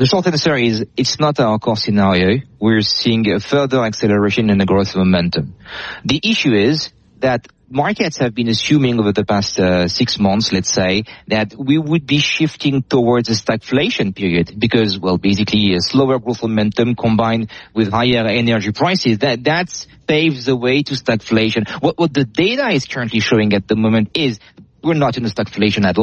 The short answer is it's not our core scenario. We're seeing a further acceleration in the growth momentum. The issue is that markets have been assuming over the past 6 months, let's say, that we would be shifting towards a stagflation period because, well, basically a slower growth momentum combined with higher energy prices, that paves the way to stagflation. What the data is currently showing at the moment is we're not in a stagflation at all.